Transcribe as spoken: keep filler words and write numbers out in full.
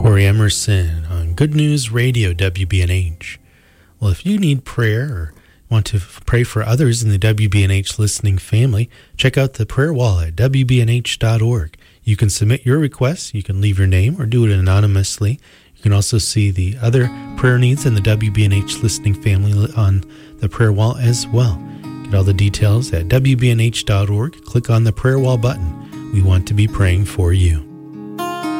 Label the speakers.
Speaker 1: Corey Emerson on Good News Radio, W B N H. Well, if you need prayer or want to f- pray for others in the W B N H listening family, check out the prayer wall at W B N H dot org. You can submit your requests, you can leave your name or do it anonymously. You can also see the other prayer needs in the W B N H listening family on the prayer wall as well. Get all the details at W B N H dot org. Click on the prayer wall button. We want to be praying for you.